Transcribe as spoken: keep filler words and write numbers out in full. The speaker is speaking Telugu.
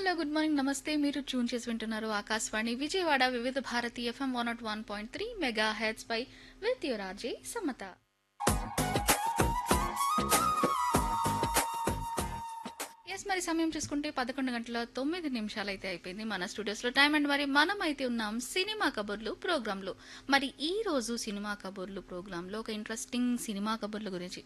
హలో గుడ్ మార్నింగ్ నమస్తే మీరు ట్యూన్ చేసి వింటున్నారు ఆకాశవాణి విజయవాడ వివిధ Bharati FM one not one point three mega heads pi with your RJ Samata. Yes మరి సమయం చూసుకుంటే పదకొండు గంటల తొమ్మిది నిమిషాలు అయితే అయిపోయింది మన స్టూడియోస్లో టైం. అండ్ మరి మనం అయితే ఉన్నాం సినిమా కబుర్లు ప్రోగ్రాంలో. మరి ఈ రోజు సినిమా కబుర్లు ప్రోగ్రాంలో ఒక ఇంట్రెస్టింగ్ సినిమా కబుర్ల గురించి